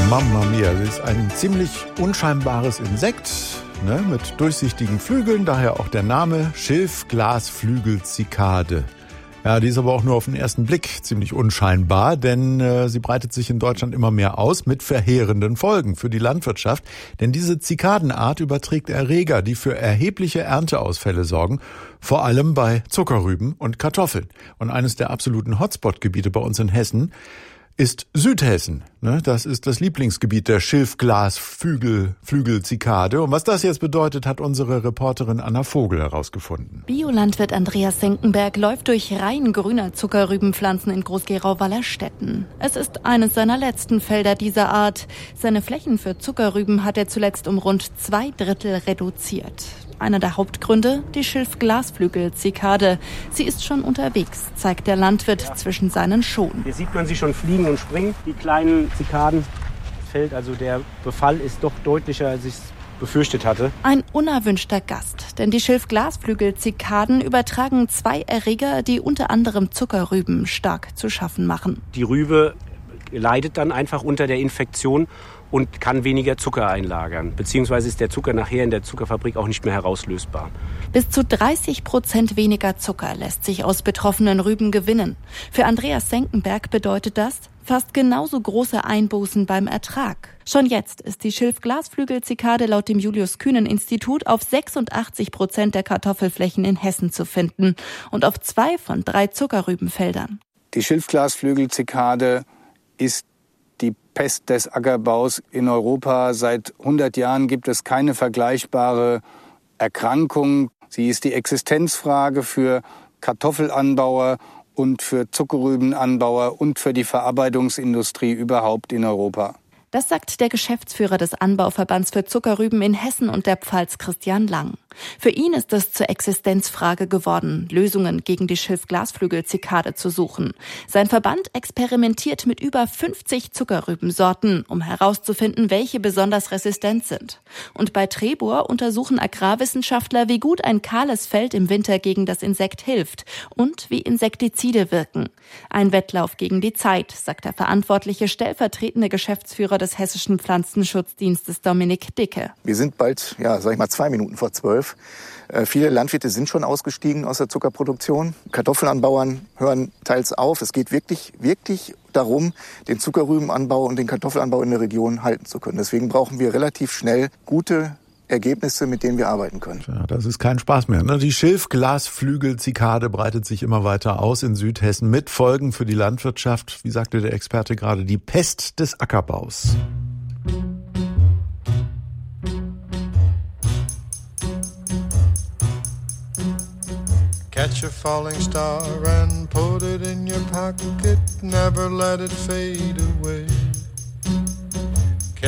Mamma mia, sie ist ein ziemlich unscheinbares Insekt, ne, mit durchsichtigen Flügeln, daher auch der Name Schilfglasflügelzikade. Ja, die ist aber auch nur auf den ersten Blick ziemlich unscheinbar, denn sie breitet sich in Deutschland immer mehr aus mit verheerenden Folgen für die Landwirtschaft. Denn diese Zikadenart überträgt Erreger, die für erhebliche Ernteausfälle sorgen, vor allem bei Zuckerrüben und Kartoffeln. Und eines der absoluten Hotspot-Gebiete bei uns in Hessen ist Südhessen. Das ist das Lieblingsgebiet der Schilfglasflügelzikade. Und was das jetzt bedeutet, hat unsere Reporterin Anna Vogel herausgefunden. Biolandwirt Andreas Senckenberg läuft durch Reihen grüner Zuckerrübenpflanzen in Groß-Gerau-Wallerstetten. Es ist eines seiner letzten Felder dieser Art. Seine Flächen für Zuckerrüben hat er zuletzt um rund 2/3 reduziert. Einer der Hauptgründe, die Schilfglasflügelzikade. Sie ist schon unterwegs, zeigt der Landwirt zwischen seinen Schonen. Hier sieht man sie schon fliegen und springen, die kleinen Zikaden. Fällt also der Befall ist doch deutlicher, als ich es befürchtet hatte. Ein unerwünschter Gast, denn die Schilfglasflügelzikaden übertragen 2 Erreger, die unter anderem Zuckerrüben stark zu schaffen machen. Die Rübe leidet dann einfach unter der Infektion und kann weniger Zucker einlagern. Beziehungsweise ist der Zucker nachher in der Zuckerfabrik auch nicht mehr herauslösbar. Bis zu 30% weniger Zucker lässt sich aus betroffenen Rüben gewinnen. Für Andreas Senckenberg bedeutet das fast genauso große Einbußen beim Ertrag. Schon jetzt ist die Schilfglasflügelzikade laut dem Julius-Kühnen-Institut auf 86% der Kartoffelflächen in Hessen zu finden und auf 2 von 3 Zuckerrübenfeldern. Die Schilfglasflügelzikade ist die Pest des Ackerbaus in Europa. Seit 100 Jahren gibt es keine vergleichbare Erkrankung. Sie ist die Existenzfrage für Kartoffelanbauer und für Zuckerrübenanbauer und für die Verarbeitungsindustrie überhaupt in Europa. Das sagt der Geschäftsführer des Anbauverbands für Zuckerrüben in Hessen und der Pfalz, Christian Lang. Für ihn ist es zur Existenzfrage geworden, Lösungen gegen die Schilfglasflügelzikade zu suchen. Sein Verband experimentiert mit über 50 Zuckerrübensorten, um herauszufinden, welche besonders resistent sind. Und bei Trebur untersuchen Agrarwissenschaftler, wie gut ein kahles Feld im Winter gegen das Insekt hilft und wie Insektizide wirken. Ein Wettlauf gegen die Zeit, sagt der verantwortliche stellvertretende Geschäftsführer des Hessischen Pflanzenschutzdienstes Dominik Dicke. Wir sind bald, 2 Minuten vor 12. Viele Landwirte sind schon ausgestiegen aus der Zuckerproduktion. Kartoffelanbauern hören teils auf. Es geht wirklich darum, den Zuckerrübenanbau und den Kartoffelanbau in der Region halten zu können. Deswegen brauchen wir relativ schnell gute Ergebnisse, mit denen wir arbeiten können. Ja, das ist kein Spaß mehr, ne? Die Schilfglasflügelzikade breitet sich immer weiter aus in Südhessen mit Folgen für die Landwirtschaft. Wie sagte der Experte gerade, die Pest des Ackerbaus. Catch a falling star and put it in your pocket. Never let it fade away.